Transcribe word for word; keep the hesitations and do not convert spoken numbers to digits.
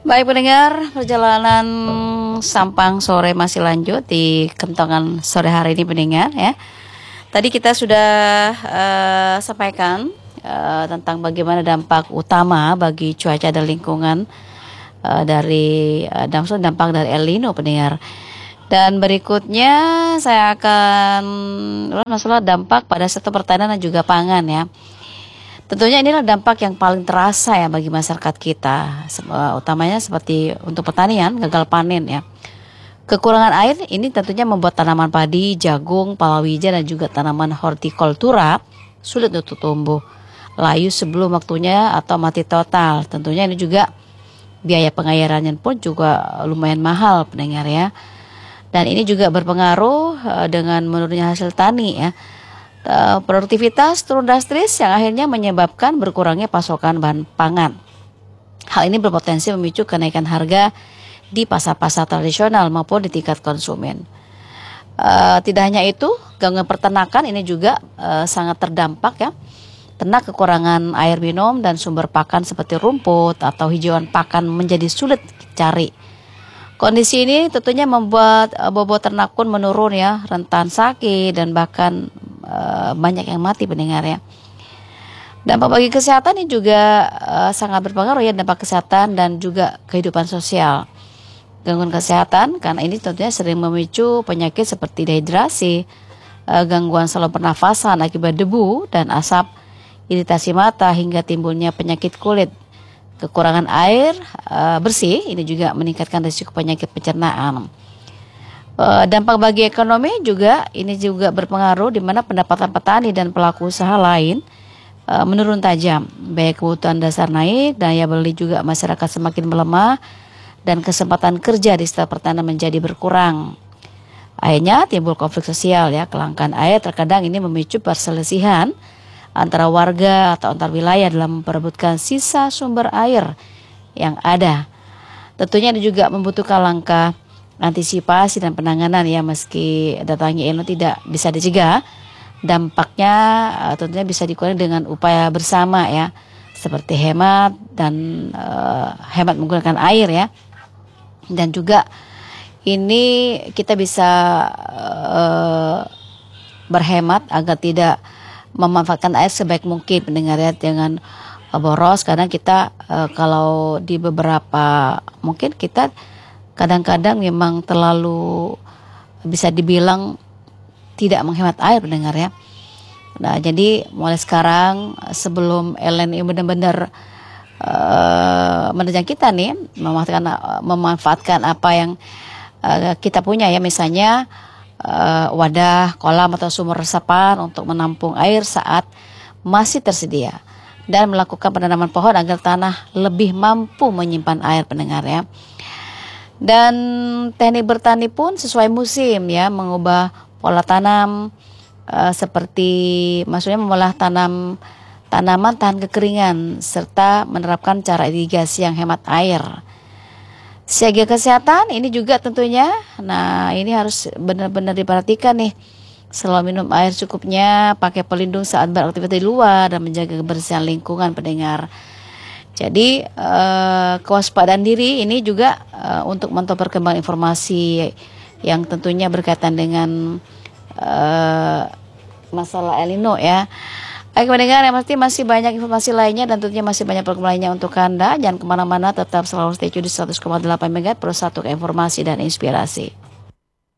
Baik pendengar, perjalanan Sampang sore masih lanjut di Kentongan sore hari ini pendengar ya. Tadi kita sudah uh, sampaikan uh, tentang bagaimana dampak utama bagi cuaca dan lingkungan uh, dari uh, dampak dari El Nino pendengar. Dan berikutnya saya akan masalah dampak pada sektor pertanian dan juga pangan ya. Tentunya inilah dampak yang paling terasa ya bagi masyarakat kita, utamanya seperti untuk pertanian, gagal panen ya. Kekurangan air ini tentunya membuat tanaman padi, jagung, palawija dan juga tanaman hortikultura sulit untuk tumbuh, layu sebelum waktunya atau mati total. Tentunya ini juga biaya pengairannya pun juga lumayan mahal pendengar ya. Dan ini juga berpengaruh dengan menurunnya hasil tani ya. Produktivitas turun drastis yang akhirnya menyebabkan berkurangnya pasokan bahan pangan. Hal ini berpotensi memicu kenaikan harga di pasar-pasar tradisional maupun di tingkat konsumen. Uh, tidak hanya itu, gangguan peternakan ini juga uh, sangat terdampak ya. Ternak kekurangan air minum dan sumber pakan seperti rumput atau hijauan pakan menjadi sulit dicari. Kondisi ini tentunya membuat uh, bobot ternak pun menurun ya, rentan sakit dan bahkan uh, banyak yang mati pendengar ya. Dampak bagi kesehatan ini juga uh, sangat berpengaruh ya, dampak kesehatan dan juga kehidupan sosial. Gangguan kesehatan karena ini tentunya sering memicu penyakit seperti dehidrasi, uh, gangguan saluran pernafasan akibat debu dan asap, iritasi mata hingga timbulnya penyakit kulit. Kekurangan air uh, bersih ini juga meningkatkan risiko penyakit pencernaan. Uh, dampak bagi ekonomi juga ini juga berpengaruh di mana pendapatan petani dan pelaku usaha lain uh, menurun tajam. Biaya kebutuhan dasar naik, daya beli juga masyarakat semakin melemah dan kesempatan kerja di sektor pertanian menjadi berkurang. Akhirnya timbul konflik sosial ya, kelangkaan air terkadang ini memicu perselisihan antara warga atau antar wilayah dalam memperebutkan sisa sumber air yang ada. Tentunya ini juga membutuhkan langkah antisipasi dan penanganan ya, meski datangnya El Nino tidak bisa dicegah, dampaknya uh, tentunya bisa dikurangi dengan upaya bersama ya, seperti hemat dan uh, hemat menggunakan air ya. Dan juga ini kita bisa uh, berhemat agar tidak memanfaatkan air sebaik mungkin pendengar ya, dengan uh, boros. Kadang kita uh, kalau di beberapa mungkin kita kadang-kadang memang terlalu bisa dibilang tidak menghemat air pendengar ya. Nah jadi mulai sekarang sebelum El Nino benar-benar uh, menerjang kita nih, memanfaatkan, uh, memanfaatkan apa yang uh, kita punya ya, misalnya Uh, wadah, kolam atau sumur resapan untuk menampung air saat masih tersedia, dan melakukan penanaman pohon agar tanah lebih mampu menyimpan air pendengar ya. Dan teknik bertani pun sesuai musim ya, mengubah pola tanam uh, seperti maksudnya mengolah tanam tanaman tahan kekeringan serta menerapkan cara irigasi yang hemat air. Siaga kesehatan ini juga tentunya, nah ini harus benar-benar diperhatikan nih. Selalu minum air cukupnya, pakai pelindung saat beraktivitas di luar, dan menjaga kebersihan lingkungan pendengar. Jadi eh, kewaspadaan diri ini juga eh, untuk memantau perkembangan informasi yang tentunya berkaitan dengan eh, masalah El Nino ya. Baik pendengar, yang pasti masih banyak informasi lainnya dan tentunya masih banyak program lainnya untuk Anda. Jangan kemana-mana, tetap selalu stay tune di seratus koma delapan megahertz, Pro satu ke informasi dan inspirasi.